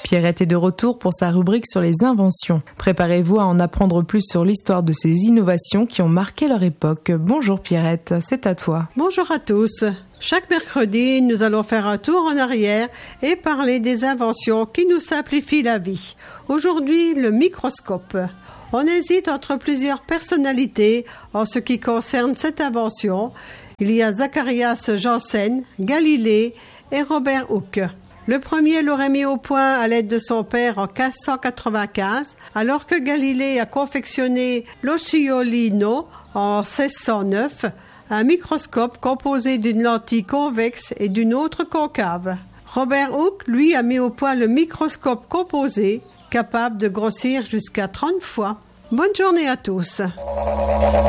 Pierrette est de retour pour sa rubrique sur les inventions. Préparez-vous à en apprendre plus sur l'histoire de ces innovations qui ont marqué leur époque. Bonjour Pierrette, c'est à toi. Bonjour à tous. Chaque mercredi, nous allons faire un tour en arrière et parler des inventions qui nous simplifient la vie. Aujourd'hui, le microscope. On hésite entre plusieurs personnalités en ce qui concerne cette invention. Il y a Zacharias Janssen, Galilée et Robert Hooke. Le premier l'aurait mis au point à l'aide de son père en 1595, alors que Galilée a confectionné l'Oscillino en 1609, un microscope composé d'une lentille convexe et d'une autre concave. Robert Hooke, lui, a mis au point le microscope composé, capable de grossir jusqu'à 30 fois. Bonne journée à tous.